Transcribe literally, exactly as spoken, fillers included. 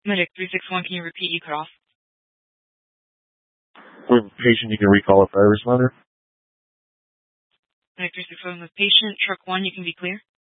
Medic three six one, can you repeat? You cut off. With patient, you can recall a fire responder. Medic three six one with patient. Truck one, you can be clear.